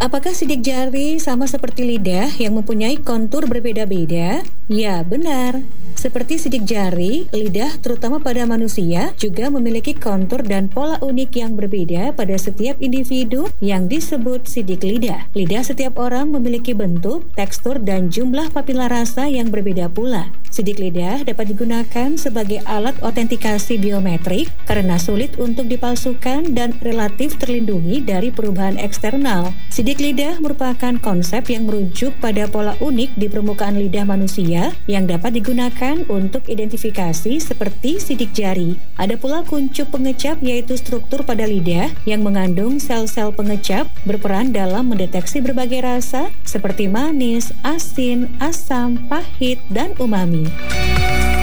Apakah sidik jari sama seperti lidah yang mempunyai kontur berbeda-beda? Ya, benar. Seperti sidik jari, lidah terutama pada manusia juga memiliki kontur dan pola unik yang berbeda pada setiap individu yang disebut sidik lidah. Lidah setiap orang memiliki bentuk, tekstur, dan jumlah papila rasa yang berbeda pula. Sidik lidah dapat digunakan sebagai alat autentikasi biometrik karena sulit untuk dipalsukan dan relatif terlindungi dari perubahan eksternal. Sidik lidah merupakan konsep yang merujuk pada pola unik di permukaan lidah manusia yang dapat digunakan untuk identifikasi seperti sidik jari. Ada pula kuncup pengecap, yaitu struktur pada lidah yang mengandung sel-sel pengecap berperan dalam mendeteksi berbagai rasa seperti manis, asin, asam, pahit, dan umami.